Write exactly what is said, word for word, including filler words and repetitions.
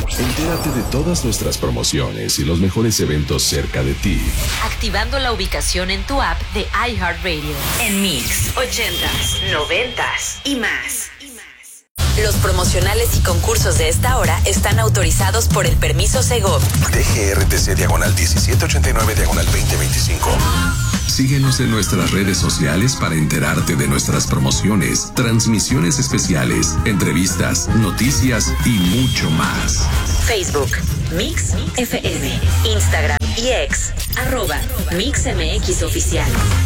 Entérate de todas nuestras promociones y los mejores eventos cerca de ti, activando la ubicación en tu app de iHeartRadio. En Mix, ochentas, noventas y más. Los promocionales y concursos de esta hora están autorizados por el permiso Segov. D G R T C diagonal diecisiete ochenta y nueve diagonal veinte veinticinco. Síguenos en nuestras redes sociales para enterarte de nuestras promociones, transmisiones especiales, entrevistas, noticias y mucho más. Facebook, Mix F M, Instagram y X, arroba Mix M X Oficial.